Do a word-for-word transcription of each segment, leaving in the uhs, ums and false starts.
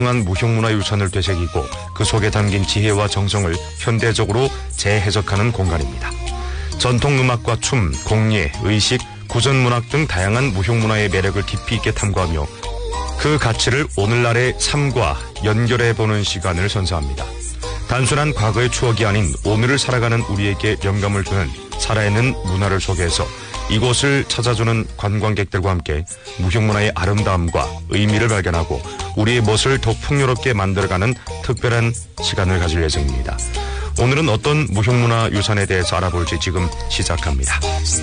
한 무형문화유산을 되새기고 그 속에 담긴 지혜와 정성을 현대적으로 재해석하는 공간입니다. 전통음악과 춤, 공예, 의식, 구전문학 등 다양한 무형문화의 매력을 깊이 있게 탐구하며 그 가치를 오늘날의 삶과 연결해보는 시간을 선사합니다. 단순한 과거의 추억이 아닌 오늘을 살아가는 우리에게 영감을 주는 살아있는 문화를 소개해서 이곳을 찾아주는 관광객들과 함께 무형문화의 아름다움과 의미를 발견하고 우리의 멋을 더 풍요롭게 만들어가는 특별한 시간을 가질 예정입니다. 오늘은 어떤 무형문화 유산에 대해서 알아볼지 지금 시작합니다.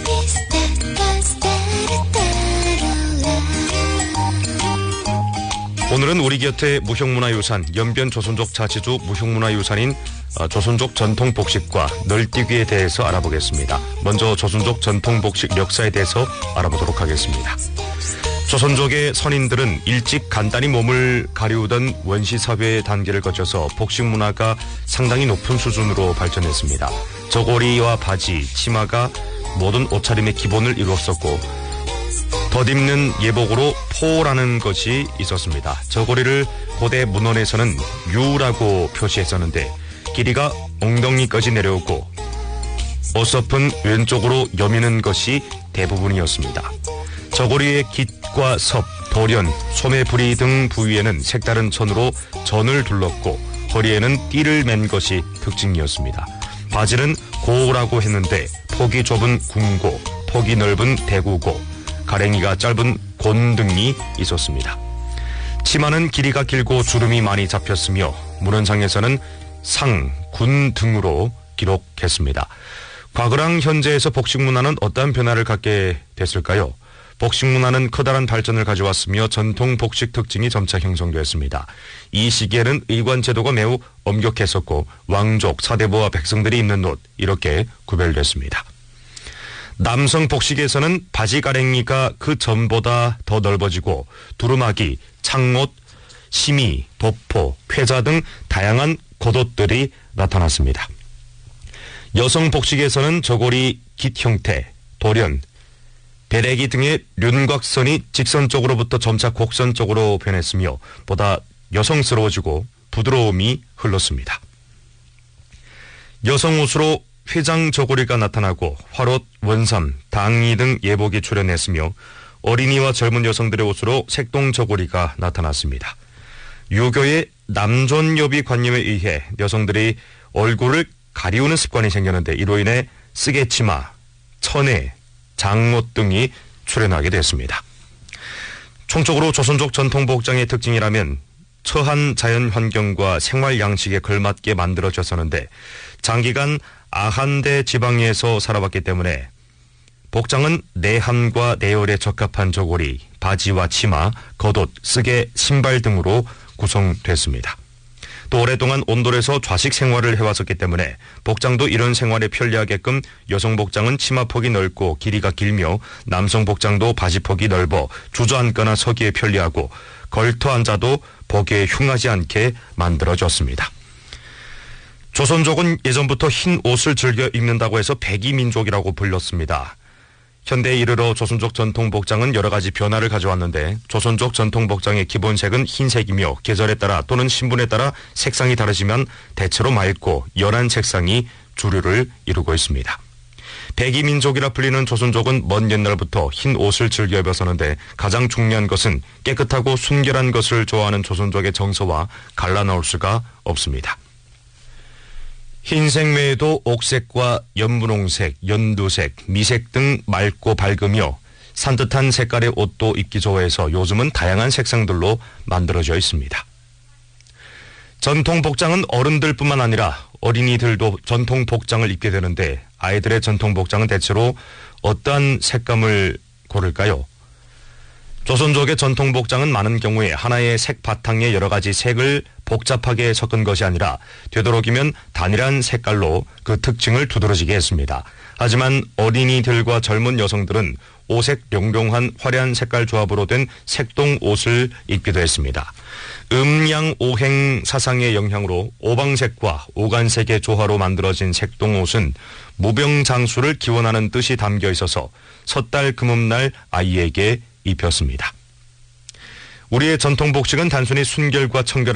오늘은 우리 곁의 무형문화유산, 연변 조선족 자치주 무형문화유산인 조선족 전통복식과 널뛰기에 대해서 알아보겠습니다. 먼저 조선족 전통복식 역사에 대해서 알아보도록 하겠습니다. 조선족의 선인들은 일찍 간단히 몸을 가리우던 원시사회의 단계를 거쳐서 복식문화가 상당히 높은 수준으로 발전했습니다. 저고리와 바지, 치마가 모든 옷차림의 기본을 이루었었고 덧입는 예복으로 포라는 것이 있었습니다. 저고리를 고대 문헌에서는 유라고 표시했었는데 길이가 엉덩이까지 내려오고 어설픈 왼쪽으로 여미는 것이 대부분이었습니다. 저고리의 깃과 섭, 돌연, 소매부리 등 부위에는 색다른 천으로 전을 둘렀고 허리에는 띠를 맨 것이 특징이었습니다. 바지는 고라고 했는데 폭이 좁은 궁고, 폭이 넓은 대구고, 가랭이가 짧은 곤 등이 있었습니다. 치마는 길이가 길고 주름이 많이 잡혔으며 문헌상에서는 상, 군 등으로 기록했습니다. 과거랑 현재에서 복식문화는 어떠한 변화를 갖게 됐을까요? 복식문화는 커다란 발전을 가져왔으며 전통 복식 특징이 점차 형성되었습니다. 이 시기에는 의관제도가 매우 엄격했었고 왕족, 사대부와 백성들이 입는 옷 이렇게 구별됐습니다. 남성 복식에서는 바지 가랭이가 그 전보다 더 넓어지고 두루마기, 창옷, 심의, 도포, 쾌자 등 다양한 겉옷들이 나타났습니다. 여성 복식에서는 저고리 깃 형태, 돌연, 배래기 등의 윤곽선이 직선적으로부터 점차 곡선적으로 변했으며 보다 여성스러워지고 부드러움이 흘렀습니다. 여성 옷으로 회장 저고리가 나타나고 화롯, 원삼, 당리 등 예복이 출현했으며 어린이와 젊은 여성들의 옷으로 색동 저고리가 나타났습니다. 유교의 남존여비 관념에 의해 여성들이 얼굴을 가리우는 습관이 생겼는데 이로 인해 쓰개치마, 천애, 장옷 등이 출현하게 됐습니다. 총적으로 조선족 전통복장의 특징이라면 처한 자연 환경과 생활 양식에 걸맞게 만들어졌었는데 장기간 아한대 지방에서 살아왔기 때문에 복장은 내함과 내열에 적합한 저고리, 바지와 치마, 겉옷, 쓰개, 신발 등으로 구성됐습니다. 또 오랫동안 온돌에서 좌식 생활을 해왔었기 때문에 복장도 이런 생활에 편리하게끔 여성 복장은 치마폭이 넓고 길이가 길며 남성 복장도 바지폭이 넓어 주저앉거나 서기에 편리하고 걸터 앉아도 보기에 흉하지 않게 만들어졌습니다. 조선족은 예전부터 흰 옷을 즐겨 입는다고 해서 백이민족이라고 불렸습니다. 현대에 이르러 조선족 전통복장은 여러 가지 변화를 가져왔는데 조선족 전통복장의 기본색은 흰색이며 계절에 따라 또는 신분에 따라 색상이 다르지만 대체로 맑고 연한 색상이 주류를 이루고 있습니다. 백이민족이라 불리는 조선족은 먼 옛날부터 흰 옷을 즐겨 입었었는데 가장 중요한 것은 깨끗하고 순결한 것을 좋아하는 조선족의 정서와 갈라놓을 수가 없습니다. 흰색 외에도 옥색과 연분홍색, 연두색, 미색 등 맑고 밝으며 산뜻한 색깔의 옷도 입기 좋아해서 요즘은 다양한 색상들로 만들어져 있습니다. 전통 복장은 어른들뿐만 아니라 어린이들도 전통 복장을 입게 되는데 아이들의 전통 복장은 대체로 어떠한 색감을 고를까요? 조선족의 전통 복장은 많은 경우에 하나의 색 바탕에 여러 가지 색을 복잡하게 섞은 것이 아니라 되도록이면 단일한 색깔로 그 특징을 두드러지게 했습니다. 하지만 어린이들과 젊은 여성들은 오색 용용한 화려한 색깔 조합으로 된 색동 옷을 입기도 했습니다. 음양오행 사상의 영향으로 오방색과 오간색의 조화로 만들어진 색동 옷은 무병장수를 기원하는 뜻이 담겨 있어서 섣달 금음날 아이에게 입혔습니다. 우리의 전통 복식은 단순히 순결과 청결